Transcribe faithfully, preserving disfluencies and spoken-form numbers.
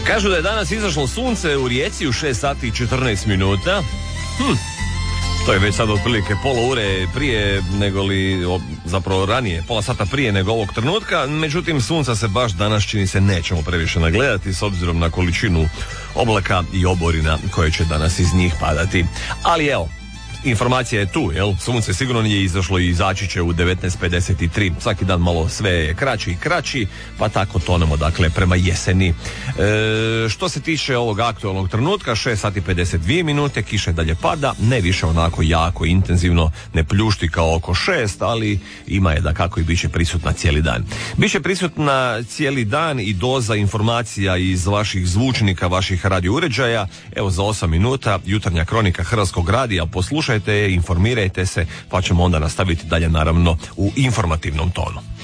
Kažu da je danas izašlo sunce u Rijeci u šest sati i četrnaest minuta. Hm. To je već sad otprilike pola ure prije nego li, zapravo ranije, pola sata prije nego ovog trenutka. Međutim, sunca se baš danas, čini se, nećemo previše nagledati s obzirom na količinu oblaka i oborina koje će danas iz njih padati. Ali evo, informacija je tu, jel? Sunce sigurno nije izašlo i izaći će u devetnaest pedeset tri. Svaki dan malo sve je kraći i kraći, pa tako tonemo, dakle, prema jeseni. E, što se tiče ovog aktualnog trenutka, šest sati pedeset dvije minute, kiša dalje pada, ne više onako jako intenzivno, ne pljušti kao oko šest, ali ima je da kako i bit će prisutna cijeli dan. Biće prisutna cijeli dan i doza informacija iz vaših zvučnika, vaših radio uređaja. Evo, za osam minuta jutarnja kronika Hrvatskog radija, poslušajte, informirajte se, pa ćemo onda nastaviti dalje, naravno, u informativnom tonu.